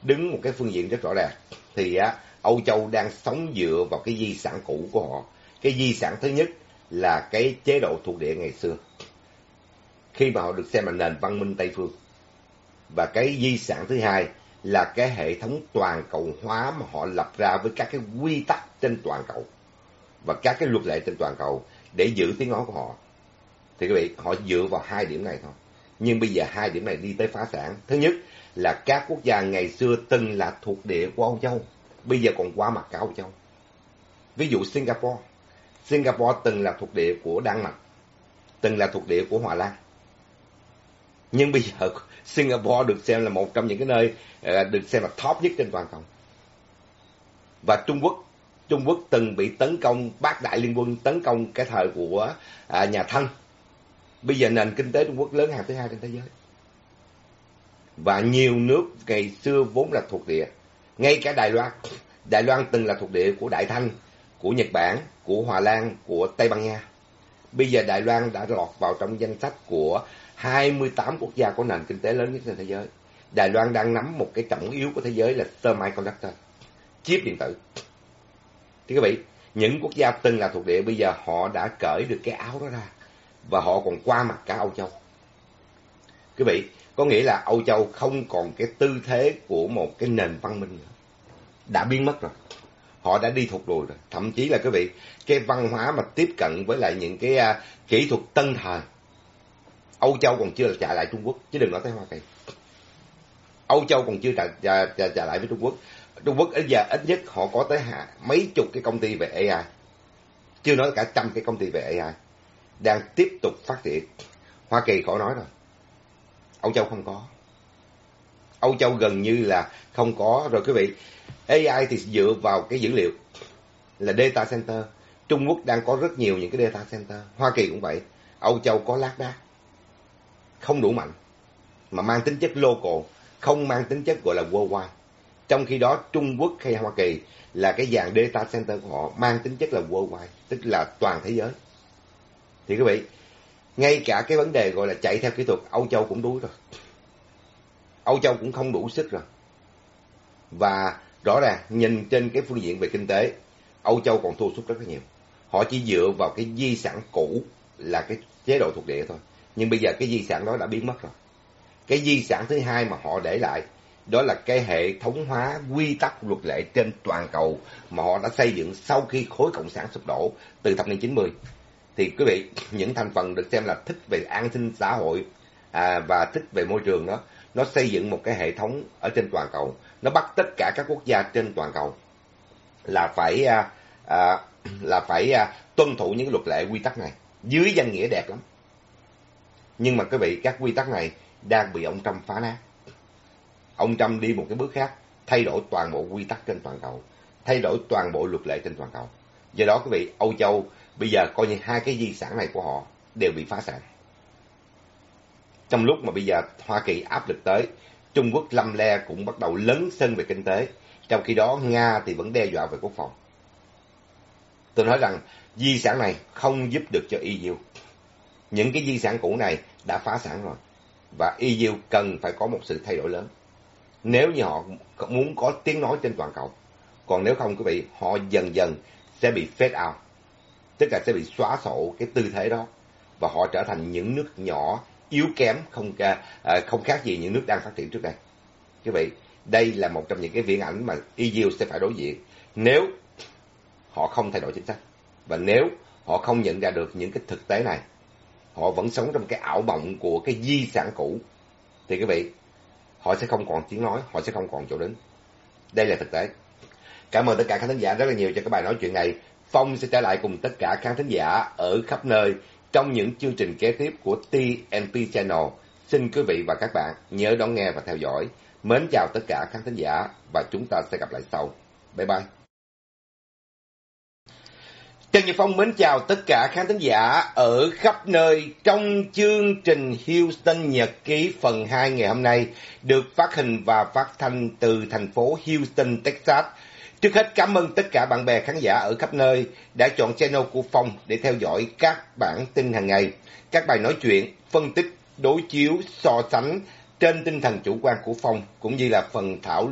đứng một cái phương diện rất rõ ràng. Thì Âu Châu đang sống dựa vào cái di sản cũ của họ. Cái di sản thứ nhất là cái chế độ thuộc địa ngày xưa, khi mà họ được xem là nền văn minh Tây phương. Và cái di sản thứ hai là cái hệ thống toàn cầu hóa mà họ lập ra với các cái quy tắc trên toàn cầu và các cái luật lệ trên toàn cầu để giữ tiếng nói của họ. Thì quý vị, họ dựa vào hai điểm này thôi. Nhưng bây giờ hai điểm này đi tới phá sản. Thứ nhất là các quốc gia ngày xưa từng là thuộc địa của Âu Châu, bây giờ còn qua mặt cả Âu Châu. Ví dụ Singapore. Singapore từng là thuộc địa của Đan Mạch, từng là thuộc địa của Hòa Lan. Nhưng bây giờ Singapore được xem là một trong những cái nơi được xem là top nhất trên toàn cầu. Và Trung Quốc từng bị tấn công, Bát Đại Liên Quân tấn công cái thời của nhà Thanh. Bây giờ nền kinh tế Trung Quốc lớn hàng thứ hai trên thế giới. Và nhiều nước ngày xưa vốn là thuộc địa. Ngay cả Đài Loan. Đài Loan từng là thuộc địa của Đại Thanh, của Nhật Bản, của Hòa Lan, của Tây Ban Nha. Bây giờ Đài Loan đã lọt vào trong danh sách của 28 quốc gia có nền kinh tế lớn nhất trên thế giới. Đài Loan đang nắm một cái trọng yếu của thế giới là semiconductor, chip điện tử. Thì quý vị, những quốc gia từng là thuộc địa bây giờ họ đã cởi được cái áo đó ra và họ còn qua mặt cả Âu Châu. Quý vị, có nghĩa là Âu Châu không còn cái tư thế của một cái nền văn minh nữa. Đã biến mất rồi. Họ đã đi thụt lùi rồi. Thậm chí là quý vị, cái văn hóa mà tiếp cận với lại những cái kỹ thuật tân thời, Âu Châu còn chưa trả lại Trung Quốc, chứ đừng nói tới Hoa Kỳ. Âu Châu còn chưa trả lại với Trung Quốc. Trung Quốc ít nhất họ có tới mấy chục cái công ty về AI, chưa nói cả trăm cái công ty về AI đang tiếp tục phát triển. Hoa Kỳ khỏi nói rồi, Âu Châu không có. Âu Châu gần như là không có rồi quý vị. AI thì dựa vào cái dữ liệu là data center. Trung Quốc đang có rất nhiều những cái data center, Hoa Kỳ cũng vậy. Âu Châu có lác đác, không đủ mạnh, mà mang tính chất local, không mang tính chất gọi là worldwide. Trong khi đó Trung Quốc hay Hoa Kỳ là cái dạng data center của họ mang tính chất là worldwide, tức là toàn thế giới. Thì quý vị, ngay cả cái vấn đề gọi là chạy theo kỹ thuật, Âu Châu cũng đuối rồi. Âu Châu cũng không đủ sức rồi. Và rõ ràng nhìn trên cái phương diện về kinh tế, Âu Châu còn thua sút rất là nhiều. Họ chỉ dựa vào cái di sản cũ là cái chế độ thuộc địa thôi. Nhưng bây giờ cái di sản đó đã biến mất rồi. Cái di sản thứ hai mà họ để lại, đó là cái hệ thống hóa quy tắc luật lệ trên toàn cầu mà họ đã xây dựng sau khi khối cộng sản sụp đổ từ thập niên 90. Thì quý vị, những thành phần được xem là thích về an sinh xã hội và thích về môi trường đó, nó xây dựng một cái hệ thống ở trên toàn cầu. Nó bắt tất cả các quốc gia trên toàn cầu là phải tuân thủ những luật lệ quy tắc này dưới danh nghĩa đẹp lắm. Nhưng mà quý vị, các quy tắc này đang bị ông Trump phá nát. Ông Trump đi một cái bước khác, thay đổi toàn bộ quy tắc trên toàn cầu, thay đổi toàn bộ luật lệ trên toàn cầu. Do đó quý vị, Âu Châu bây giờ coi như hai cái di sản này của họ đều bị phá sản. Trong lúc mà bây giờ Hoa Kỳ áp lực tới, Trung Quốc lăm le cũng bắt đầu lấn sân về kinh tế, trong khi đó Nga thì vẫn đe dọa về quốc phòng. Tôi nói rằng di sản này không giúp được cho EU. Những cái di sản cũ này đã phá sản rồi, và EU cần phải có một sự thay đổi lớn nếu như họ muốn có tiếng nói trên toàn cầu. Còn nếu không quý vị, họ dần dần sẽ bị fade out, tức là sẽ bị xóa sổ cái tư thế đó, và họ trở thành những nước nhỏ yếu kém, không khác gì những nước đang phát triển trước đây. Quý vị, đây là một trong những cái viễn ảnh mà EU sẽ phải đối diện nếu họ không thay đổi chính sách, và nếu họ không nhận ra được những cái thực tế này. Họ vẫn sống trong cái ảo mộng của cái di sản cũ, thì quý vị, họ sẽ không còn tiếng nói, họ sẽ không còn chỗ đứng. Đây là thực tế. Cảm ơn tất cả khán thính giả rất là nhiều cho cái bài nói chuyện này. Phong sẽ trở lại cùng tất cả khán thính giả ở khắp nơi trong những chương trình kế tiếp của TNP Channel. Xin quý vị và các bạn nhớ đón nghe và theo dõi. Mến chào tất cả khán thính giả và chúng ta sẽ gặp lại sau. Bye bye. Trần Nhật Phong mến chào tất cả khán thính giả ở khắp nơi trong chương trình Houston Nhật ký phần 2 ngày hôm nay được phát hình và phát thanh từ thành phố Houston, Texas. Trước hết cảm ơn tất cả bạn bè khán giả ở khắp nơi đã chọn channel của Phong để theo dõi các bản tin hàng ngày, các bài nói chuyện, phân tích, đối chiếu, so sánh trên tinh thần chủ quan của Phong cũng như là phần thảo